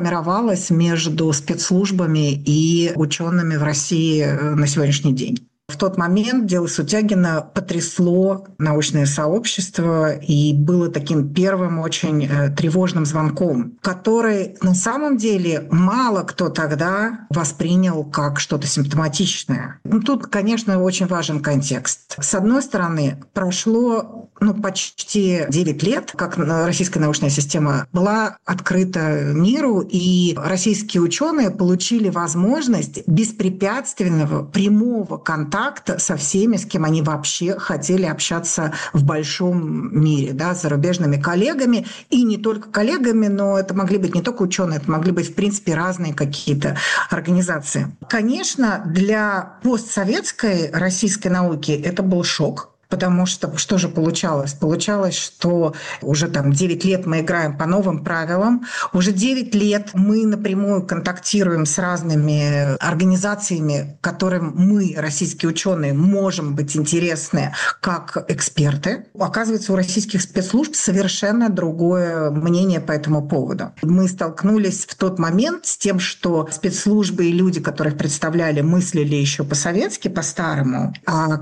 сформировалась между спецслужбами и учеными в России на сегодняшний день. В тот момент дело Сутягина потрясло научное сообщество и было таким первым очень тревожным звонком, который на самом деле мало кто тогда воспринял как что-то симптоматичное. Тут, конечно, очень важен контекст. С одной стороны, прошло почти 9 лет, как российская научная система была открыта миру, и российские ученые получили возможность беспрепятственного прямого контакта со всеми, с кем они вообще хотели общаться в большом мире, да, с зарубежными коллегами, и не только коллегами, но это могли быть не только ученые, это могли быть, в принципе, разные какие-то организации. Конечно, для постсоветской российской науки это был шок. Потому что же получалось? Получалось, что уже 9 лет мы играем по новым правилам, уже 9 лет мы напрямую контактируем с разными организациями, которым мы, российские ученые, можем быть интересны как эксперты. Оказывается, у российских спецслужб совершенно другое мнение по этому поводу. Мы столкнулись в тот момент с тем, что спецслужбы и люди, которых представляли, мыслили еще по-советски, по-старому, а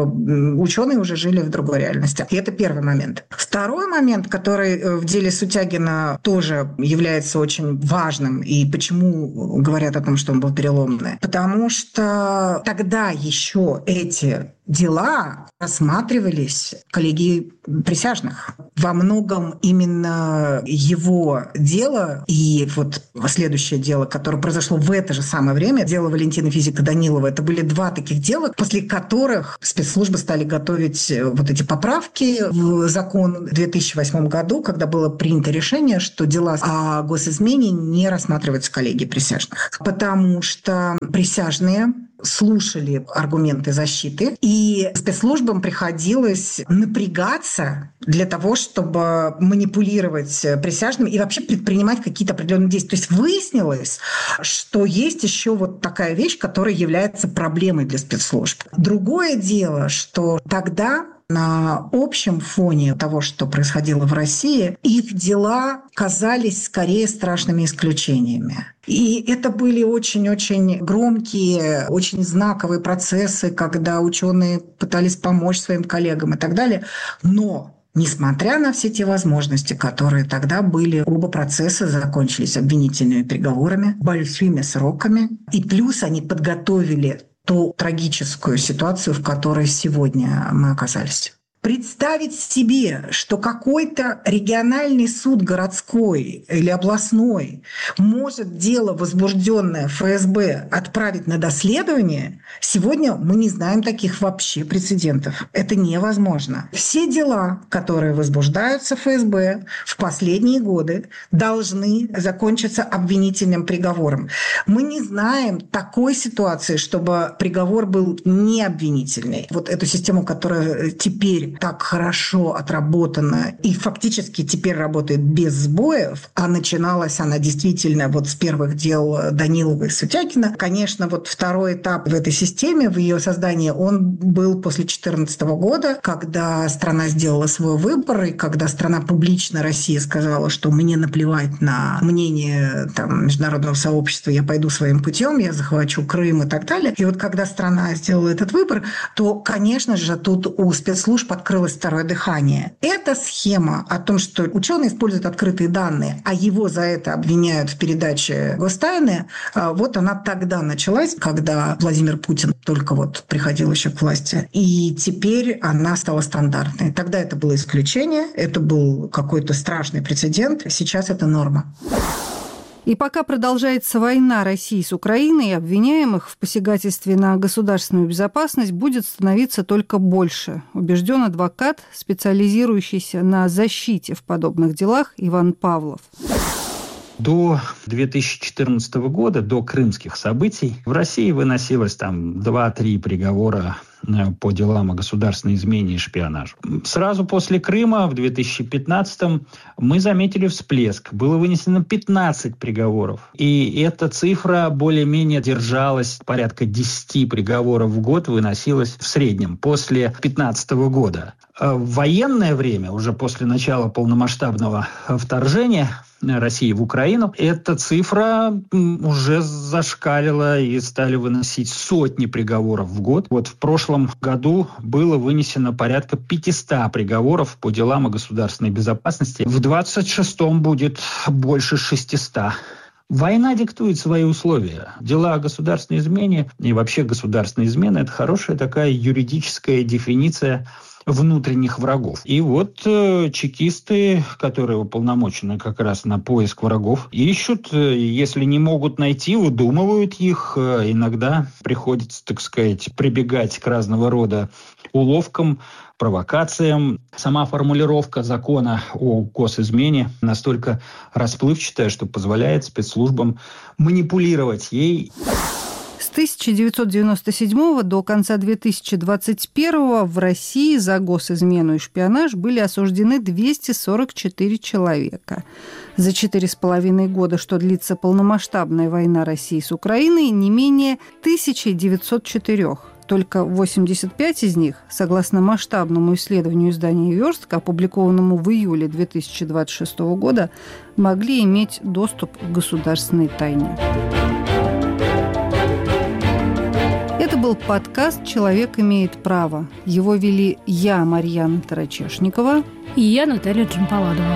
ученые уже жили в другой реальности. И это первый момент. Второй момент, который в деле Сутягина тоже является очень важным, и почему говорят о том, что он был переломный. Потому что тогда еще эти дела рассматривались коллегией присяжных. Во многом именно его дело и следующее дело, которое произошло в это же самое время, дело Валентина Физика-Данилова, это были два таких дела, после которых спецслужбы стали готовить эти поправки в закон в 2008 году, когда было принято решение, что дела о госизмене не рассматриваются коллегией присяжных. Потому что присяжные слушали аргументы защиты, и спецслужбам приходилось напрягаться для того, чтобы манипулировать присяжными и вообще предпринимать какие-то определенные действия. То есть выяснилось, что есть еще такая вещь, которая является проблемой для спецслужб. Другое дело, что тогда на общем фоне того, что происходило в России, их дела казались скорее страшными исключениями. И это были очень-очень громкие, очень знаковые процессы, когда ученые пытались помочь своим коллегам и так далее. Но несмотря на все те возможности, которые тогда были, оба процесса закончились обвинительными приговорами, большими сроками. И плюс они подготовили ту трагическую ситуацию, в которой сегодня мы оказались. Представить себе, что какой-то региональный суд городской или областной может дело, возбужденное ФСБ, отправить на доследование, сегодня мы не знаем таких вообще прецедентов. Это невозможно. Все дела, которые возбуждаются ФСБ в последние годы, должны закончиться обвинительным приговором. Мы не знаем такой ситуации, чтобы приговор был не обвинительный. Эту систему, которая теперь так хорошо отработана и фактически теперь работает без сбоев, а начиналась она действительно с первых дел Данилова и Сутягина. Конечно, второй этап в этой системе, в ее создании, он был после 2014 года, когда страна сделала свой выбор, и когда страна публично, Россия, сказала, что мне наплевать на мнение международного сообщества, я пойду своим путем, я захвачу Крым и так далее. И когда страна сделала этот выбор, то, конечно же, тут у спецслужб открылось второе дыхание. Эта схема о том, что ученые используют открытые данные, а его за это обвиняют в передаче гостайны, она тогда началась, когда Владимир Путин только приходил еще к власти. И теперь она стала стандартной. Тогда это было исключение, это был какой-то страшный прецедент. Сейчас это норма. И пока продолжается война России с Украиной, обвиняемых в посягательстве на государственную безопасность будет становиться только больше, убежден адвокат, специализирующийся на защите в подобных делах Иван Павлов. До 2014 года, до крымских событий, в России выносилось 2-3 приговора по делам о государственной измене и шпионаже. Сразу после Крыма в 2015-м мы заметили всплеск. Было вынесено 15 приговоров. И эта цифра более-менее держалась, порядка 10 приговоров в год выносилось в среднем после 2015 года. В военное время, уже после начала полномасштабного вторжения России в Украину, эта цифра уже зашкалила и стали выносить сотни приговоров в год. Вот в прошлом году было вынесено порядка 500 приговоров по делам о государственной безопасности. В 26-м будет больше 600. Война диктует свои условия. Дела о государственной измене и вообще государственная измена – это хорошая такая юридическая дефиниция внутренних врагов. И вот чекисты, которые уполномочены как раз на поиск врагов, ищут, если не могут найти, выдумывают их. Иногда приходится, так сказать, прибегать к разного рода уловкам, провокациям. Сама формулировка закона о госизмене настолько расплывчатая, что позволяет спецслужбам манипулировать ей. С 1997 до конца 2021 в России за госизмену и шпионаж были осуждены 244 человека. За 4,5 года, что длится полномасштабная война России с Украиной, не менее 1904. Только 85 из них, согласно масштабному исследованию издания «Верстка», опубликованному в июле 2026 года, могли иметь доступ к государственной тайне. Это был подкаст «Человек имеет право». Его вели я, Марьяна Тарачешникова, и я, Наталья Джампаладова.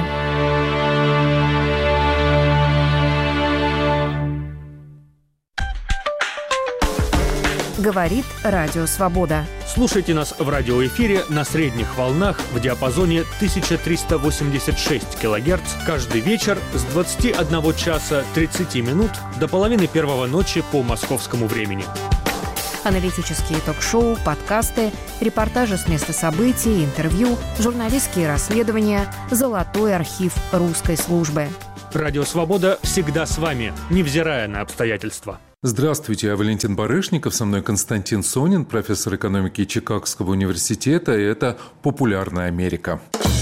Говорит Радио Свобода. Слушайте нас в радиоэфире на средних волнах в диапазоне 1386 кГц каждый вечер с 21 часа 30 минут до половины первого ночи по московскому времени. Аналитические ток-шоу, подкасты, репортажи с места событий, интервью, журналистские расследования, золотой архив русской службы. Радио «Свобода» всегда с вами, невзирая на обстоятельства. Здравствуйте, я Валентин Барышников, со мной Константин Сонин, профессор экономики Чикагского университета, и это «Популярная Америка».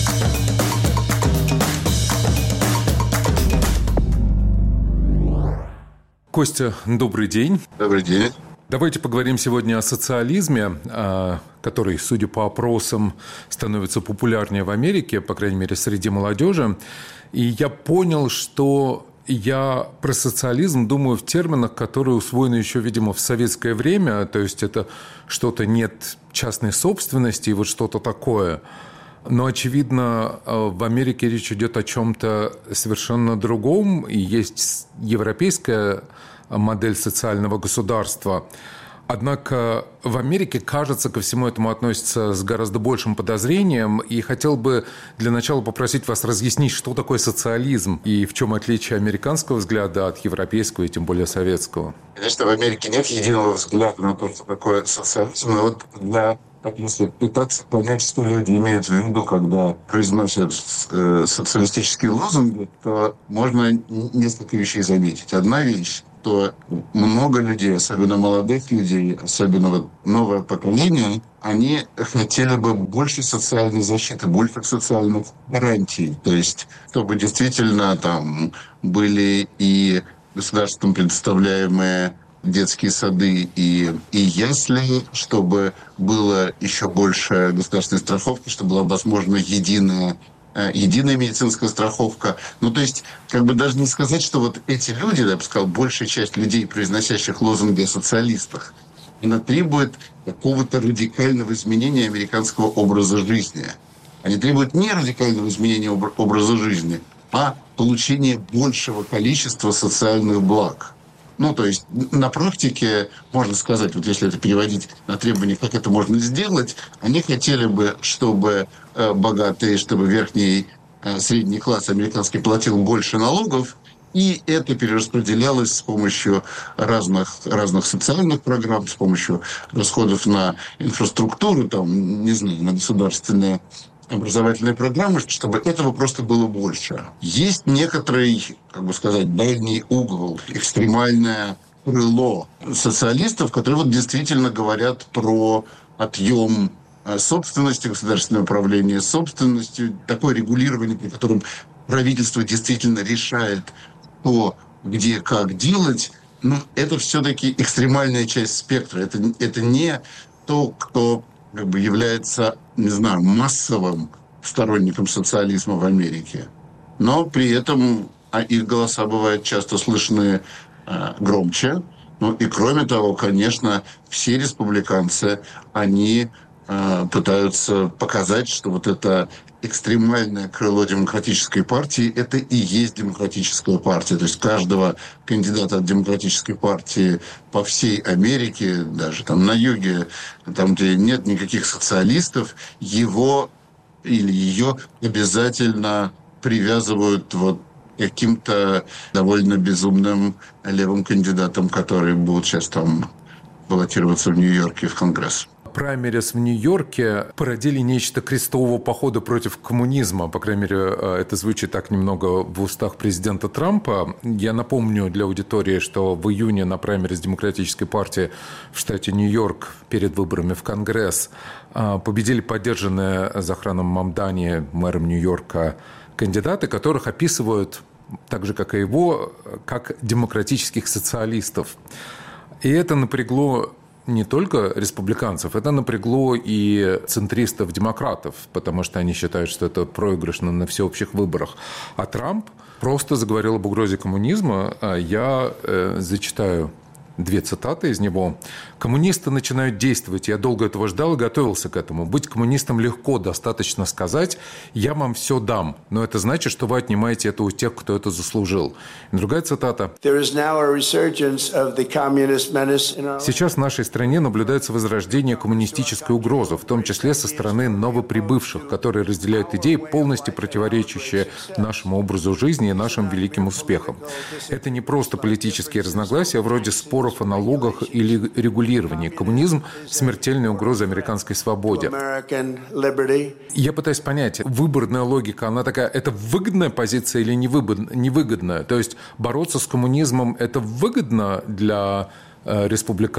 Костя, добрый день. Добрый день. Давайте поговорим сегодня о социализме, который, судя по опросам, становится популярнее в Америке, по крайней мере, среди молодежи. И я понял, что я про социализм думаю в терминах, которые усвоены еще, видимо, в советское время. То есть это что-то нет частной собственности и вот что-то такое. Но, очевидно, в Америке речь идет о чем-то совершенно другом. И есть европейская модель социального государства. Однако в Америке, кажется, ко всему этому относится с гораздо большим подозрением. И хотел бы для начала попросить вас разъяснить, что такое социализм и в чем отличие американского взгляда от европейского и тем более советского. Конечно, в Америке нет единого взгляда на то, что такое социализм. Но вот если пытаться понять, что люди имеют в виду, когда произносят социалистические лозунги, то можно несколько вещей заметить. Одна вещь, что много людей, особенно молодых людей, особенно вот новое поколение, они хотели бы больше социальной защиты, больше социальных гарантий. То есть, чтобы действительно там были и государством предоставляемые детские сады и ясли, чтобы было еще больше государственной страховки, чтобы была возможна единая медицинская страховка. Ну, то есть, как бы даже не сказать, что вот эти люди, я бы сказал, большая часть людей, произносящих лозунги о социалистах, она требует какого-то радикального изменения американского образа жизни. Они требуют не радикального изменения образа жизни, а получения большего количества социальных благ. Ну, то есть на практике, можно сказать, вот если это переводить на требования, как это можно сделать, они хотели бы, чтобы богатые, чтобы верхний средний класс американский платил больше налогов, и это перераспределялось с помощью разных социальных программ, с помощью расходов на инфраструктуру, там, не знаю, на государственные образовательные программы, чтобы этого просто было больше. Есть некоторый, как бы сказать, дальний угол, экстремальное крыло социалистов, которые вот действительно говорят про отъем собственности, государственное управление собственностью, такое регулирование, при котором правительство действительно решает, что, где, как делать, это все-таки экстремальная часть спектра. Это не то, кто является, не знаю, массовым сторонником социализма в Америке. Но при этом их голоса бывают часто слышны громче. И кроме того, конечно, все республиканцы, они пытаются показать, что вот это экстремальное крыло демократической партии – это и есть демократическая партия. То есть каждого кандидата от демократической партии по всей Америке, даже там на юге, там, где нет никаких социалистов, его или ее обязательно привязывают вот каким-то довольно безумным левым кандидатам, которые будут сейчас там баллотироваться в Нью-Йорке в Конгресс. Праймерис в Нью-Йорке породили нечто крестового похода против коммунизма. По крайней мере, это звучит так немного в устах президента Трампа. Я напомню для аудитории, что в июне на праймерис Демократической партии в штате Нью-Йорк перед выборами в Конгресс победили поддержанные Захраном Мамдани, мэром Нью-Йорка, кандидаты, которых описывают, так же, как и его, как демократических социалистов. И это напрягло не только республиканцев, это напрягло и центристов-демократов, потому что они считают, что это проигрышно на всеобщих выборах. А Трамп просто заговорил об угрозе коммунизма. Я зачитаю 2 цитаты из него. «Коммунисты начинают действовать. Я долго этого ждал и готовился к этому. Быть коммунистом легко, достаточно сказать: я вам все дам. Но это значит, что вы отнимаете это у тех, кто это заслужил». И другая цитата. «Сейчас в нашей стране наблюдается возрождение коммунистической угрозы, в том числе со стороны новоприбывших, которые разделяют идеи, полностью противоречащие нашему образу жизни и нашим великим успехам. Это не просто политические разногласия вроде споров о налогах или регулировании. Коммунизм – смертельная угроза американской свободе». Я пытаюсь понять, выборная логика, она такая, это выгодная позиция или невыгодная? То есть бороться с коммунизмом – это выгодно для республиканцев?